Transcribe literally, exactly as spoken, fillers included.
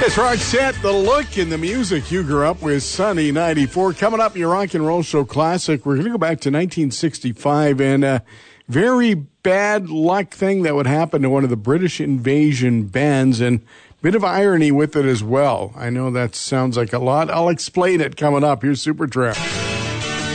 It's Roxette, the look and the music you grew up with, Sunny ninety-four. Coming up, your Rock and Roll Show Classic. We're going to go back to nineteen sixty-five and a very bad luck thing that would happen to one of the British invasion bands, and a bit of irony with it as well. I know that sounds like a lot. I'll explain it coming up. Here's Supertramp.